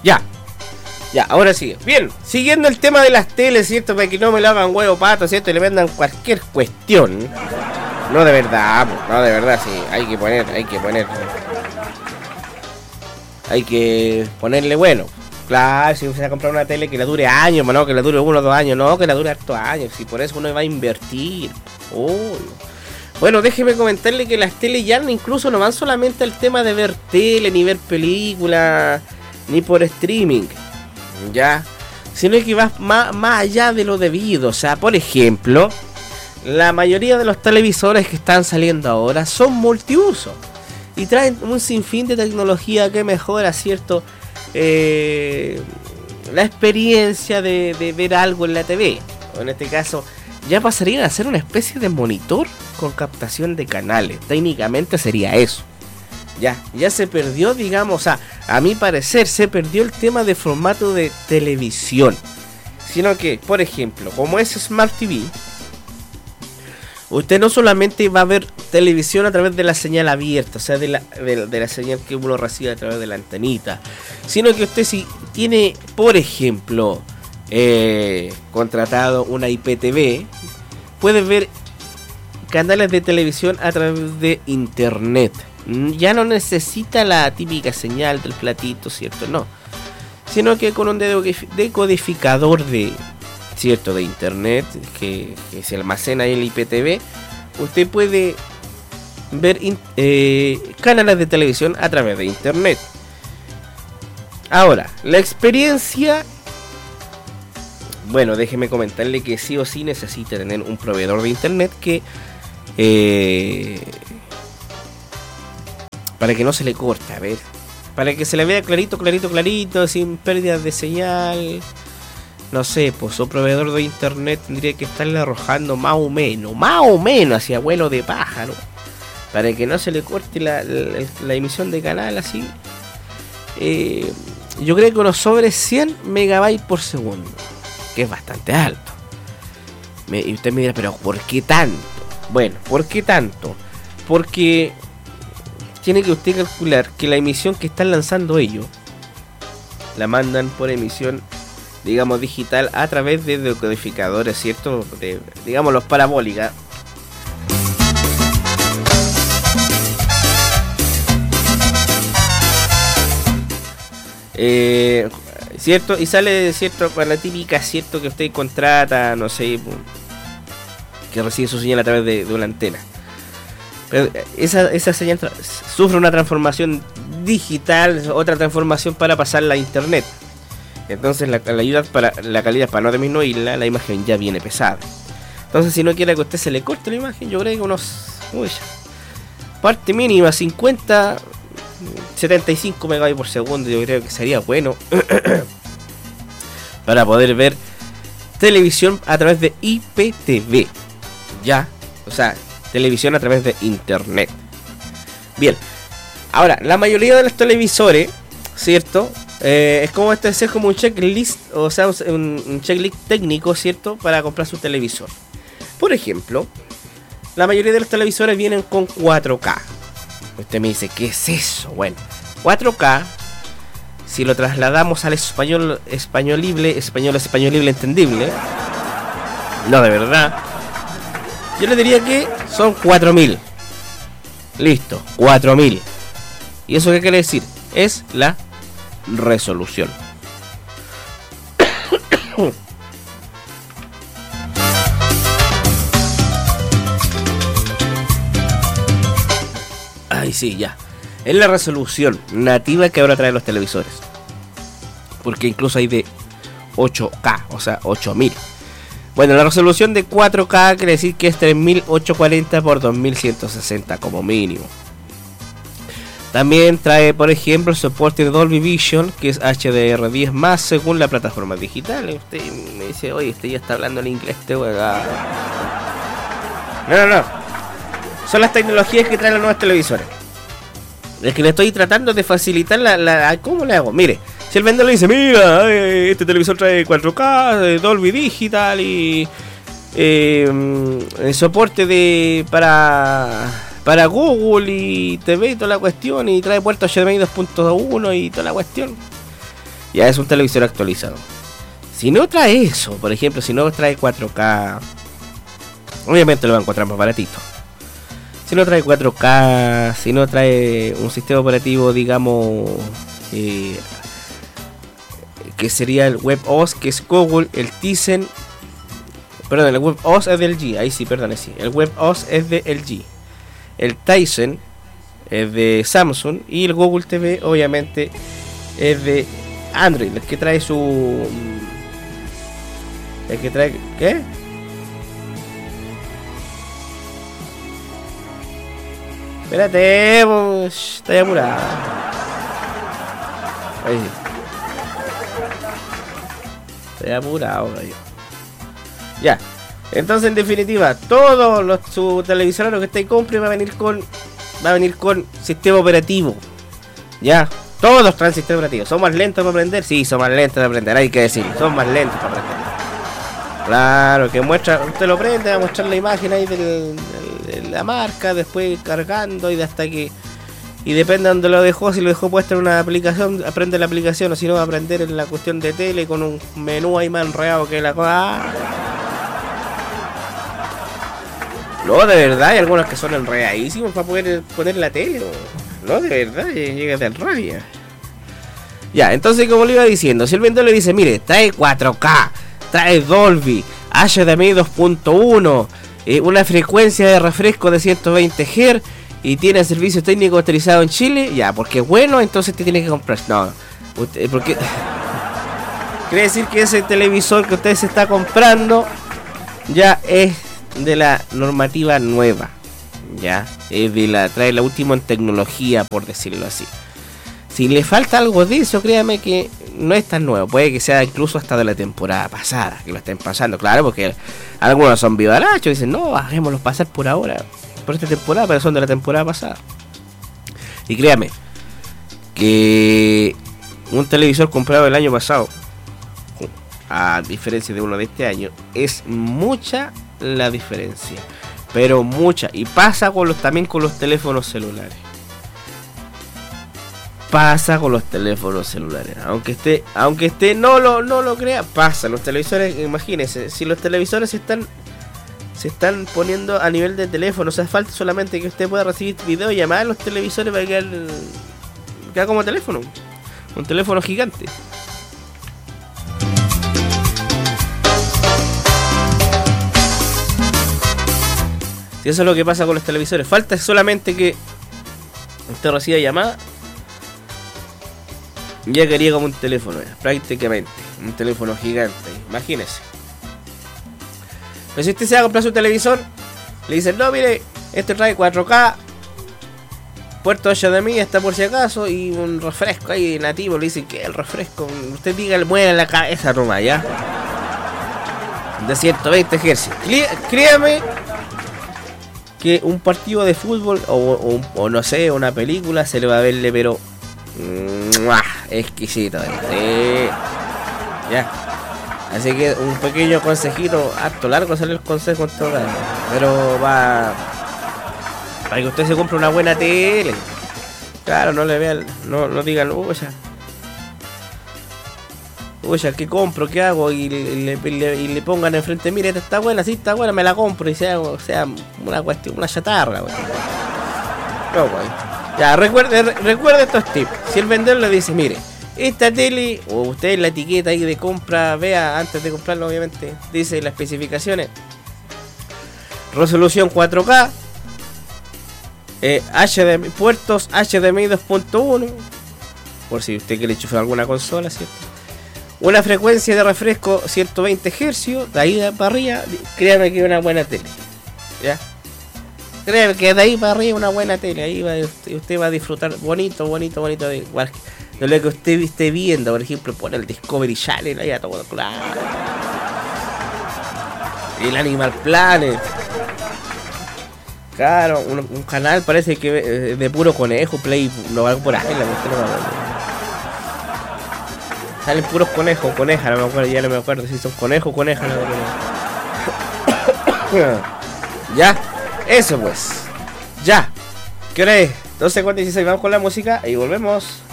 Ya, ahora sí. Bien, siguiendo el tema de las teles, ¿cierto? Para que no me lo hagan huevo pato, ¿cierto? Y le vendan cualquier cuestión. No de verdad, sí. Hay que ponerle bueno. Claro, si usted va a comprar una tele que le dure años, no que le dure 1 o 2 años, no, que le dure hartos años. Si por eso uno va a invertir. Bueno, déjeme comentarle que las teles ya incluso no van solamente al tema de ver tele, ni ver películas, ni por streaming, ya, sino que va más allá de lo debido. O sea, por ejemplo, la mayoría de los televisores que están saliendo ahora son multiuso y traen un sinfín de tecnología que mejora, ¿cierto? La experiencia de ver algo en la TV, o en este caso ya pasarían a ser una especie de monitor con captación de canales. Técnicamente sería eso. Ya se perdió, digamos, a mi parecer se perdió el tema de formato de televisión, sino que, por ejemplo, como es Smart TV, usted no solamente va a ver televisión a través de la señal abierta, o sea, de la señal que uno recibe a través de la antenita, sino que usted, si tiene, por ejemplo, contratado una IPTV, puede ver canales de televisión a través de internet. Ya no necesita la típica señal del platito, ¿cierto? No, sino que con un decodificador de internet que se almacena en el IPTV, usted puede ver canales de televisión a través de internet. Ahora, la experiencia, bueno, déjeme comentarle que sí o sí necesita tener un proveedor de internet que para que no se le corte, a ver, para que se le vea clarito, sin pérdidas de señal. No sé, pues su proveedor de internet tendría que estarle arrojando más o menos hacia vuelo de pájaro, para que no se le corte la emisión de canal así. Yo creo que unos sobre 100 megabytes por segundo, que es bastante alto. Y usted me dirá, pero ¿por qué tanto? Bueno, ¿por qué tanto? Porque tiene que usted calcular que la emisión que están lanzando ellos la mandan por emisión, digamos, digital a través de decodificadores, ¿cierto? Digamos, los parabólicas. ¿Cierto? Y sale, ¿cierto? Con la típica, ¿cierto? Que usted contrata, no sé, que recibe su señal a través de una antena. Pero esa señal sufre una transformación digital, otra transformación para pasarla a internet. Entonces la calidad para no disminuirla, la imagen ya viene pesada. Entonces, si no quiere que a usted se le corte la imagen, yo creo que parte mínima 75 megabytes por segundo, yo creo que sería bueno para poder ver televisión a través de IPTV, ya, o sea, televisión a través de internet. Bien, ahora, la mayoría de los televisores, ¿cierto? Es como es como un checklist, o sea, un checklist técnico, ¿cierto? Para comprar su televisor. Por ejemplo, la mayoría de los televisores vienen con 4K. Usted me dice, ¿qué es eso? Bueno, 4K, si lo trasladamos al españolible entendible, no, de verdad, yo le diría que son 4000. Listo, 4000. ¿Y eso qué quiere decir? Es la resolución. Ay, sí, ya. Es la resolución nativa que ahora traen los televisores. Porque incluso hay de 8K, o sea, 8000. Bueno, la resolución de 4K quiere decir que es 3840 por 2160 como mínimo. También trae, por ejemplo, el soporte de Dolby Vision, que es HDR10+, según la plataforma digital. Usted me dice, oye, usted ya está hablando en inglés, No. Son las tecnologías que traen los nuevos televisores. Es que le estoy tratando de facilitar ¿cómo le hago? Mire, si el vendedor le dice, mira, este televisor trae 4K, Dolby Digital y el soporte para Google y TV y toda la cuestión, y trae puerto HDMI 2.1 y toda la cuestión. ya es un televisor actualizado. Si no trae eso, por ejemplo, si no trae 4K, obviamente lo va a encontrar más baratito. Si no trae 4K, si no trae un sistema operativo, digamos, que sería el WebOS, que es Google, el Tizen, perdón, el WebOS es del LG, ahí sí, perdón, sí, el WebOS es de LG, el Tizen es de Samsung y el Google TV obviamente es de Android, el que trae su... el que trae... ¿qué? Espérate, pues, estoy apurado. Ahí sí. Estoy apurado, gallo. Ya. Entonces, en definitiva, todos su televisor lo que esté compre va a venir con sistema operativo. Ya. Todos traen sistema operativo. ¿Son más lentos para aprender? Sí, son más lentos para aprender. Hay que decirlo. Son más lentos para aprender. Claro, que muestra, usted lo prende, va a mostrar la imagen ahí de la marca, después cargando y hasta que... Y depende de donde lo dejó, si lo dejó puesto en una aplicación, aprende la aplicación, o si no va a aprender en la cuestión de tele con un menú ahí más enredado que la cosa. No, de verdad, hay algunos que son enredadísimos para poder poner la tele. No, de verdad, llega de rabia. Ya, entonces como le iba diciendo, si el vendedor le dice, mire, trae 4K, trae Dolby, HDMI 2.1, una frecuencia de refresco de 120 Hz y tiene servicio técnico autorizado en Chile, ya, porque es bueno, entonces te tiene que comprar. No, usted, porque quiere decir que ese televisor que usted se está comprando ya es de la normativa nueva, ya, es de trae la última en tecnología, por decirlo así. Si le falta algo de eso, créame que no es tan nuevo. Puede que sea incluso hasta de la temporada pasada, que lo estén pasando, claro, porque algunos son vivarachos y dicen, no, hagámoslos pasar por ahora, por esta temporada, pero son de la temporada pasada. Y créame que un televisor comprado el año pasado, a diferencia de uno de este año, es mucha la diferencia, pero mucha. Y pasa también con los teléfonos celulares. Pasa con los teléfonos celulares, aunque esté no lo crea, pasa. Los televisores, imagínense, si los televisores se están poniendo a nivel de teléfono, o sea, falta solamente que usted pueda recibir videollamadas en los televisores para quedar como teléfono, un teléfono gigante. Si eso es lo que pasa con los televisores, falta solamente que usted reciba llamadas. Ya quería como un teléfono, prácticamente un teléfono gigante, imagínese. Pero si usted se va a comprar su televisor, le dicen, no, mire, este trae 4K, puerto HDMI está por si acaso, y un refresco ahí nativo. Le dicen que el refresco, usted diga, le mueve la cabeza nomás, ya, de 120 Hz. Créame que un partido de fútbol o no sé, una película se le va a verle, pero exquisito, ya. Así que un pequeño consejito, harto largo sale el consejo en todo caso, pero va para que usted se compre una buena tele. Claro, no le vean, no digan, uy, ¿qué compro? ¿Qué hago? Y le pongan enfrente, mire, esta está buena, sí está buena, me la compro, y sea una cuestión, una chatarra, güey. No, güey. Ya, recuerde estos tips. Si el vendedor le dice, mire, esta tele, o usted en la etiqueta ahí de compra, vea antes de comprarlo, obviamente, dice las especificaciones: resolución 4K, HDMI, puertos HDMI 2.1, por si usted quiere enchufar alguna consola, ¿cierto? Una frecuencia de refresco 120 Hz, de ahí para arriba, créame que es una buena tele, ¿ya? Créeme que de ahí para arriba una buena tele. Ahí usted va a disfrutar bonito de lo que usted esté viendo. Por ejemplo, pone el Discovery Channel ahí a todo claro. El Animal Planet. Claro, un canal parece que de puro conejo, Play, no va por ahí, salen puros conejos, conejas, no me acuerdo, ya no me acuerdo si son conejos o conejas. Ya. Eso pues. Ya. ¿Qué hora es? 12:46. Vamos con la música y volvemos.